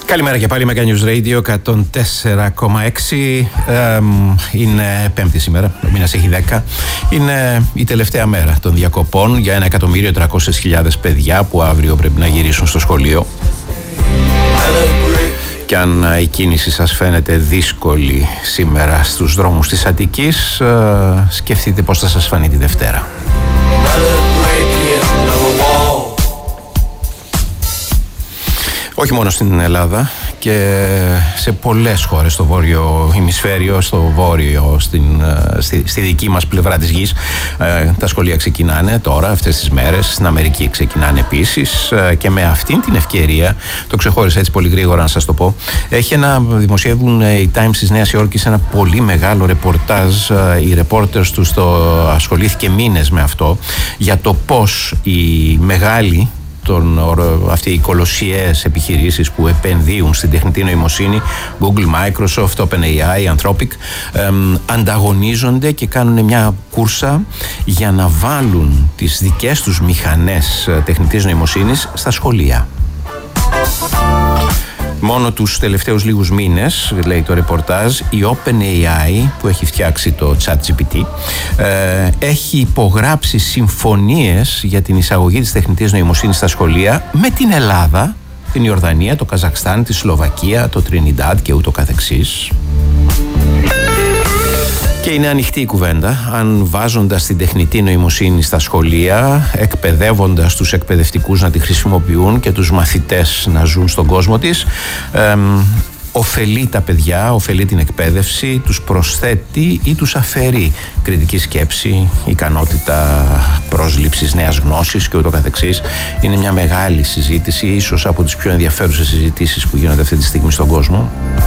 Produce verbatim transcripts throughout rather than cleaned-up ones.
Καλημέρα και πάλι, Mega News Radio εκατόν τέσσερα κόμμα έξι. Ε, είναι Πέμπτη σήμερα, ο μήνας έχει δέκα. Είναι η τελευταία μέρα των διακοπών για ένα εκατομμύριο τριακόσιες χιλιάδες παιδιά που αύριο πρέπει να γυρίσουν στο σχολείο. Και αν η κίνηση σας φαίνεται δύσκολη σήμερα στους δρόμους της Αττικής, ε, σκεφτείτε πώς θα σας φανεί τη Δευτέρα. Όχι μόνο στην Ελλάδα και σε πολλές χώρες στο βόρειο ημισφαίριο, στο βόρειο, στην, στη, στη δική μας πλευρά της γης, ε, τα σχολεία ξεκινάνε τώρα αυτές τις μέρες, στην Αμερική ξεκινάνε επίσης, ε, και με αυτήν την ευκαιρία, το ξεχώρισα έτσι πολύ γρήγορα να σας το πω, έχει ένα, δημοσιεύουν οι Times της Νέας Υόρκης ένα πολύ μεγάλο ρεπορτάζ, ε, οι reporters τους το ασχολήθηκε μήνες με αυτό, για το πώς οι μεγάλοι Τον, αυτοί οι κολοσιαίες επιχειρήσεις που επενδύουν στην τεχνητή νοημοσύνη, Google, Microsoft, OpenAI, Anthropic, εμ, ανταγωνίζονται και κάνουν μια κούρσα για να βάλουν τις δικές τους μηχανές τεχνητής νοημοσύνης στα σχολεία. Μόνο τους τελευταίους λίγους μήνες, λέει το ρεπορτάζ, η OpenAI που έχει φτιάξει το ChatGPT ε, έχει υπογράψει συμφωνίες για την εισαγωγή της τεχνητής νοημοσύνης στα σχολεία με την Ελλάδα, την Ιορδανία, το Καζακστάν, τη Σλοβακία, το Τρινιντάντ και ούτω καθεξής. Και είναι ανοιχτή η κουβέντα αν βάζοντας την τεχνητή νοημοσύνη στα σχολεία, εκπαιδεύοντας τους εκπαιδευτικούς να τη χρησιμοποιούν και τους μαθητές να ζουν στον κόσμο της, εμ, ωφελεί τα παιδιά, ωφελεί την εκπαίδευση, τους προσθέτει ή τους αφαιρεί κριτική σκέψη, ικανότητα πρόσληψης νέας γνώσης και ούτω καθεξής. Είναι μια μεγάλη συζήτηση, ίσως από τις πιο ενδιαφέρουσες συζητήσεις που γίνονται αυτή τη στιγμή στον κόσμο.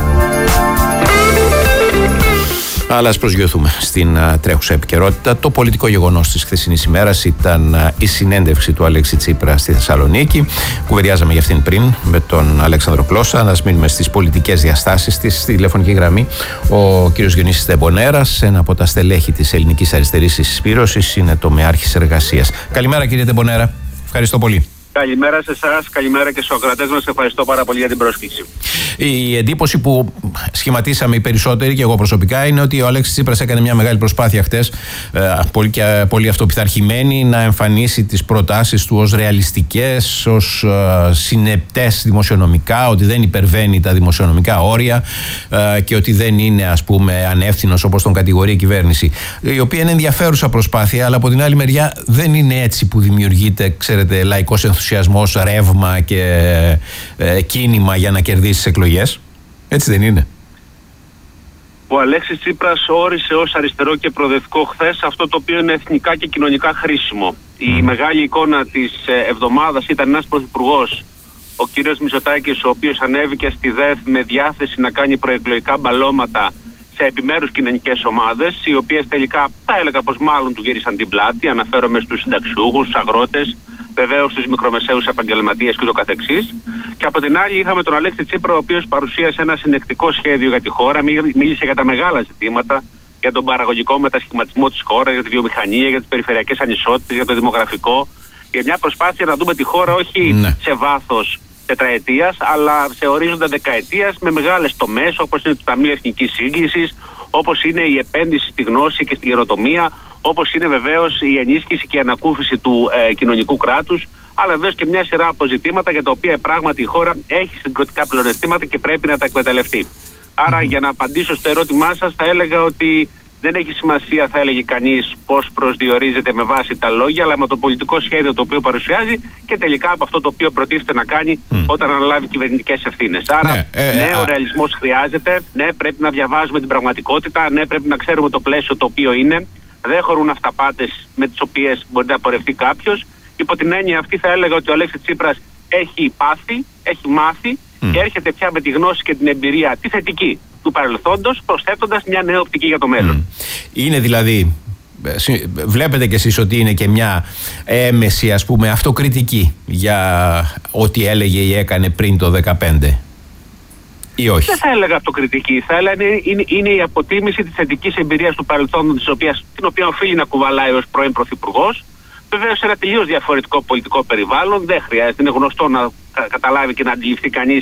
Αλλά ας προσγειωθούμε στην uh, τρέχουσα επικαιρότητα. Το πολιτικό γεγονός της χθεσινής ημέρας ήταν uh, η συνέντευξη του Αλέξη Τσίπρα στη Θεσσαλονίκη. Κουβεντιάζαμε για αυτήν πριν με τον Αλέξανδρο Κλώσσα. Να μείνουμε στις πολιτικές διαστάσεις της. Στη τηλεφωνική γραμμή ο κ. Διονύσης Τεμπονέρας, ένα από τα στελέχη της Ελληνικής Αριστερής Συσπήρωσης, είναι τομεάρχης εργασίας. Καλημέρα, κύριε Τεμπονέρα. Ευχαριστώ πολύ. Καλημέρα σε εσάς, καλημέρα και στους ακροατές μας. Ευχαριστώ πάρα πολύ για την πρόσκληση. Η εντύπωση που σχηματίσαμε οι περισσότεροι και εγώ προσωπικά είναι ότι ο Αλέξης Τσίπρας έκανε μια μεγάλη προσπάθεια χτες, πολύ, και, πολύ αυτοπιθαρχημένη, να εμφανίσει τις προτάσεις του ως ρεαλιστικές, ως uh, συνεπτές δημοσιονομικά, ότι δεν υπερβαίνει τα δημοσιονομικά όρια uh, και ότι δεν είναι, ας πούμε, ανεύθυνος όπως τον κατηγορεί η κυβέρνηση. Η οποία είναι ενδιαφέρουσα προσπάθεια, αλλά από την άλλη μεριά δεν είναι έτσι που δημιουργείται, ξέρετε, λαϊκός ενθουσιασμός, ρεύμα και ε, κίνημα για να κερδίσει τις εκλογές. Έτσι δεν είναι? Ο Αλέξης Τσίπρας όρισε ως αριστερό και προοδευτικό χθες αυτό το οποίο είναι εθνικά και κοινωνικά χρήσιμο. Mm. Η μεγάλη εικόνα της εβδομάδας ήταν ένας πρωθυπουργός, ο κύριος Μητσοτάκης, ο οποίος ανέβηκε στη ΔΕΘ με διάθεση να κάνει προεκλογικά μπαλώματα σε επιμέρους κοινωνικές ομάδες, οι οποίες τελικά θα έλεγα πως μάλλον του γύρισαν την πλάτη. Αναφέρομαι στους συνταξιούχους, στους αγρότες, βεβαίως στους μικρομεσαίους επαγγελματίες και το καθεξής. Και από την άλλη είχαμε τον Αλέξη Τσίπρα, ο οποίος παρουσίασε ένα συνεκτικό σχέδιο για τη χώρα, μίλησε για τα μεγάλα ζητήματα, για τον παραγωγικό μετασχηματισμό της χώρας, για τη βιομηχανία, για τις περιφερειακές ανισότητες, για το δημογραφικό. Για μια προσπάθεια να δούμε τη χώρα όχι ναι. σε βάθος τετραετίας, αλλά σε ορίζοντα δεκαετίας, με μεγάλες τομές όπως είναι το Ταμείο Εθνικής Σύγκλησης, όπως είναι η επένδυση στη γνώση και στη καινοτομία, όπως είναι βεβαίως η ενίσχυση και η ανακούφιση του ε, κοινωνικού κράτους, αλλά βεβαίως και μια σειρά από ζητήματα για τα οποία πράγματι η χώρα έχει συγκροτικά πλεονεκτήματα και πρέπει να τα εκμεταλλευτεί. Άρα, για να απαντήσω στο ερώτημά σας, θα έλεγα ότι δεν έχει σημασία, θα έλεγε κανείς, πώς προσδιορίζεται με βάση τα λόγια, αλλά με το πολιτικό σχέδιο το οποίο παρουσιάζει και τελικά από αυτό το οποίο προτίθεται να κάνει mm. όταν αναλάβει κυβερνητικές ευθύνες. Άρα, ναι, ε, ναι ε, ο ρεαλισμός χρειάζεται, ναι, πρέπει να διαβάζουμε την πραγματικότητα, ναι, πρέπει να ξέρουμε το πλαίσιο το οποίο είναι. Δεν χωρούν αυταπάτες με τις οποίες μπορεί να πορευτεί κάποιος. Υπό την έννοια αυτή, θα έλεγα ότι ο Αλέξης Τσίπρας έχει πάθει, έχει μάθει mm. και έρχεται πια με τη γνώση και την εμπειρία τη θετική του παρελθόντος, προσθέτοντας μια νέα οπτική για το μέλλον. Mm. Είναι δηλαδή, βλέπετε κι εσείς ότι είναι και μια έμεση, ας πούμε, αυτοκριτική για ό,τι έλεγε ή έκανε πριν το δεκαπέντε. Ή όχι? Δεν θα έλεγα αυτοκριτική. Θα έλεγα είναι, είναι, είναι η αποτίμηση της θετικής εμπειρίας του παρελθόντος, την οποία οφείλει να κουβαλάει ως πρώην πρωθυπουργός. Βεβαίως σε ένα τελείως διαφορετικό πολιτικό περιβάλλον. Δεν χρειάζεται, είναι γνωστό να καταλάβει και να αντιληφθεί κανείς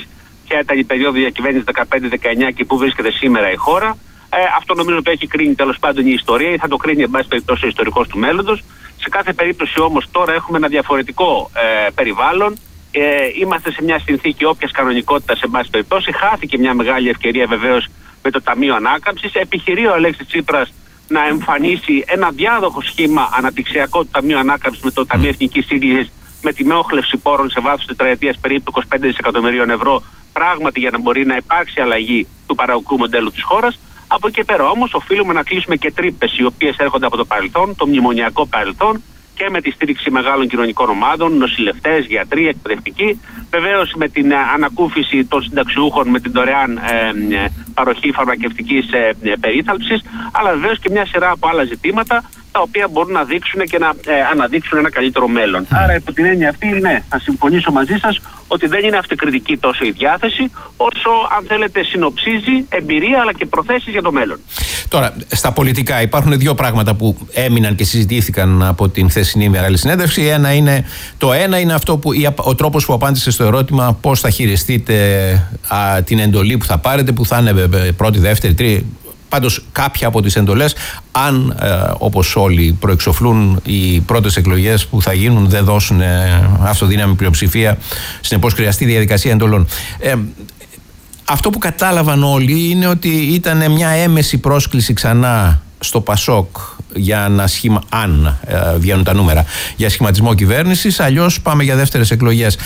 ποια ήταν η περίοδο διακυβέρνηση δεκαπέντε δεκαεννιά και πού βρίσκεται σήμερα η χώρα. Ε, αυτό νομίζω ότι έχει κρίνει τέλος πάντων η ιστορία ή θα το κρίνει εν πάση περιπτώσει ο ιστορικός του μέλλοντος. Σε κάθε περίπτωση όμως τώρα έχουμε ένα διαφορετικό ε, περιβάλλον. Ε, είμαστε σε μια συνθήκη όποιας κανονικότητας εν πάση περιπτώσει. Χάθηκε μια μεγάλη ευκαιρία βεβαίως με το Ταμείο Ανάκαμψης. Επιχειρεί ο Αλέξης Τσίπρας να εμφανίσει ένα διάδοχο σχήμα αναπτυξιακό του Ταμείου Ανάκαμψης με το Ταμείο Εθνικής Σύγκλησης, με τη μόχλευση πόρων σε βάθος τετραετίας περίπου είκοσι πέντε δισεκατομμυρίων ευρώ, πράγματι για να μπορεί να υπάρξει αλλαγή του παραγωγικού μοντέλου της χώρας. Από εκεί πέρα όμως οφείλουμε να κλείσουμε και τρύπες οι οποίες έρχονται από το παρελθόν, το μνημονιακό παρελθόν, και με τη στήριξη μεγάλων κοινωνικών ομάδων, νοσηλευτές, γιατροί, εκπαιδευτικοί. Βεβαίως με την ε, ανακούφιση των συνταξιούχων με την δωρεάν ε, ε, παροχή φαρμακευτικής ε, ε, περίθαλψης, αλλά βεβαίως και μια σειρά από άλλα ζητήματα τα οποία μπορούν να δείξουν και να ε, αναδείξουν ένα καλύτερο μέλλον. Mm. Άρα, υπό την έννοια αυτή, ναι, θα συμφωνήσω μαζί σας ότι δεν είναι αυτοκριτική τόσο η διάθεση, όσο, αν θέλετε, συνοψίζει εμπειρία αλλά και προθέσεις για το μέλλον. Τώρα, στα πολιτικά υπάρχουν δύο πράγματα που έμειναν και συζητήθηκαν από την χθεσινή μεγάλη συνέντευξη. Ένα είναι, το ένα είναι αυτό που, ο τρόπος που απάντησε στο ερώτημα πώς θα χειριστείτε α, την εντολή που θα πάρετε, που θα είναι πρώτη, δεύτερη, τρίτη. Πάντως κάποια από τις εντολές, αν ε, όπως όλοι προεξοφλούν οι πρώτες εκλογές που θα γίνουν δεν δώσουν ε, αυτοδύναμη πλειοψηφία, συνεπώς χρειαστεί διαδικασία εντολών. Ε, αυτό που κατάλαβαν όλοι είναι ότι ήταν μια έμεση πρόσκληση ξανά στο Πασόκ για να σχημα... αν ε, βγαίνουν τα νούμερα, για σχηματισμό κυβέρνησης, αλλιώς πάμε για δεύτερες εκλογές.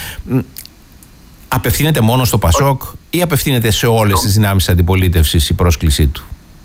Απευθύνεται μόνο στο Πασόκ ή απευθύνεται σε όλες τις δυνάμεις αντιπολίτευσης η πρόσκλησή του?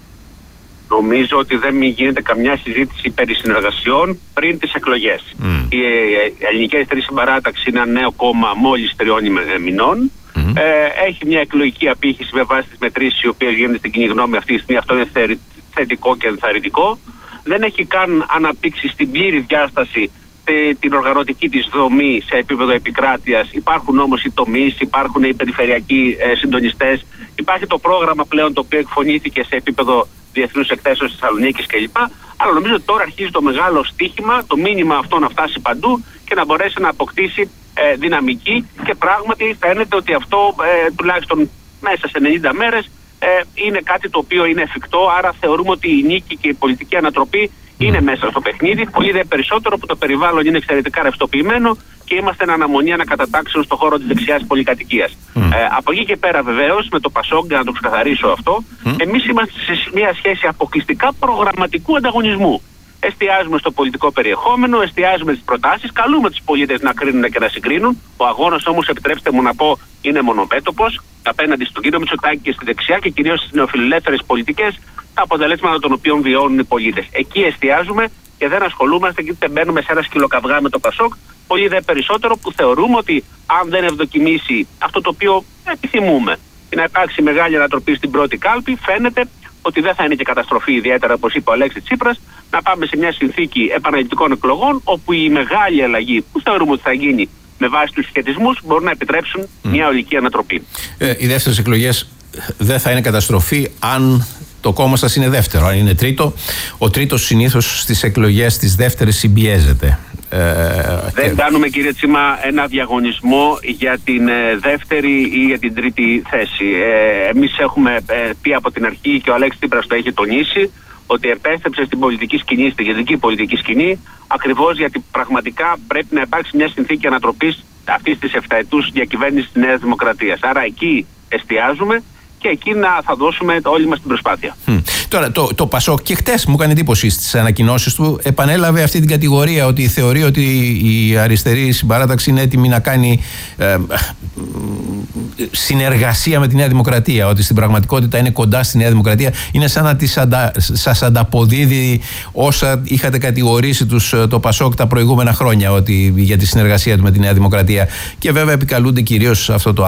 Νομίζω ότι δεν γίνεται καμιά συζήτηση περί συνεργασιών πριν τις εκλογές. Mm. Η Ελληνική Αριστερή Συμπαράταξη είναι ένα νέο κόμμα μόλις τριών μηνών. Mm. Ε, έχει μια εκλογική απήχηση με βάση τις μετρήσεις οι οποίες γίνονται στην κοινή γνώμη αυτή τη στιγμή. Αυτό είναι θετικό και ενθαρρυντικό. Δεν έχει καν αναπτύξει στην πλήρη διάσταση την οργανωτική της δομή σε επίπεδο επικράτειας. Υπάρχουν όμως οι τομείς, υπάρχουν οι περιφερειακοί ε, συντονιστές, υπάρχει το πρόγραμμα πλέον το οποίο εκφωνήθηκε σε επίπεδο διεθνούς εκθέσεως της Θεσσαλονίκης κλπ. Αλλά νομίζω ότι τώρα αρχίζει το μεγάλο στίχημα, το μήνυμα αυτό να φτάσει παντού και να μπορέσει να αποκτήσει ε, δυναμική, και πράγματι φαίνεται ότι αυτό ε, τουλάχιστον μέσα σε ενενήντα μέρες ε, είναι κάτι το οποίο είναι εφικτό. Άρα θεωρούμε ότι η νίκη και η πολιτική ανατροπή είναι μέσα στο παιχνίδι, πολύ δε περισσότερο που το περιβάλλον είναι εξαιρετικά ρευστοποιημένο και είμαστε εν αναμονή να κατατάξουν στον χώρο της δεξιάς πολυκατοικίας. Mm. Ε, από εκεί και πέρα, βεβαίως, με το Πασόκ, να το ξεκαθαρίσω αυτό, mm. εμείς είμαστε σε μια σχέση αποκλειστικά προγραμματικού ανταγωνισμού. Εστιάζουμε στο πολιτικό περιεχόμενο, εστιάζουμε τις προτάσεις, καλούμε τους πολίτες να κρίνουν και να συγκρίνουν. Ο αγώνας όμως, επιτρέψτε μου να πω, είναι μονομέτωπος απέναντι στον κύριο Μητσοτάκη και στη δεξιά και κυρίως στις νεοφιλελεύθερες πολιτικές, τα αποτελέσματα των οποίων βιώνουν οι πολίτες. Εκεί εστιάζουμε και δεν ασχολούμαστε και δεν μπαίνουμε σε ένα σκυλοκαυγά με το Πασόκ. Πολύ δε περισσότερο που θεωρούμε ότι αν δεν ευδοκιμήσει αυτό το οποίο επιθυμούμε, να υπάρξει μεγάλη ανατροπή στην πρώτη κάλπη, φαίνεται ότι δεν θα είναι και καταστροφή, ιδιαίτερα όπως είπε ο Αλέξης Τσίπρας, να πάμε σε μια συνθήκη επαναληπτικών εκλογών, όπου η μεγάλη αλλαγή που θεωρούμε ότι θα γίνει με βάση τους σχετισμούς μπορούν να επιτρέψουν mm. μια ολική ανατροπή. Ε, οι δεύτερες εκλογές δεν θα είναι καταστροφή αν το κόμμα σας είναι δεύτερο. Αν είναι τρίτο, ο τρίτος συνήθως στις εκλογές τις δεύτερες συμπιέζεται. Ε, δεν και... κάνουμε, κύριε Τσίμα, ένα διαγωνισμό για την ε, δεύτερη ή για την τρίτη θέση. Ε, εμείς έχουμε ε, πει από την αρχή, και ο Αλέξης Τσίπρας το έχει τονίσει, ότι επέστρεψε στην πολιτική σκηνή, στην κεντρική πολιτική σκηνή, ακριβώς γιατί πραγματικά πρέπει να υπάρξει μια συνθήκη ανατροπής αυτής της εφταετούς διακυβέρνησης της Νέας Δημοκρατίας. Άρα εκεί εστιάζουμε και εκεί να θα δώσουμε όλη μας την προσπάθεια. Mm. Τώρα, το, το Πασόκ και χτες μου έκανε εντύπωση στις ανακοινώσεις του, επανέλαβε αυτή την κατηγορία ότι θεωρεί ότι η αριστερή συμπαράταξη είναι έτοιμη να κάνει ε, συνεργασία με τη Νέα Δημοκρατία, ότι στην πραγματικότητα είναι κοντά στη Νέα Δημοκρατία. Είναι σαν να τις αντα, σας ανταποδίδει όσα είχατε κατηγορήσει τους το Πασόκ τα προηγούμενα χρόνια, ότι για τη συνεργασία του με τη Νέα Δημοκρατία. Και βέβαια επικαλούνται κυρίως αυτό το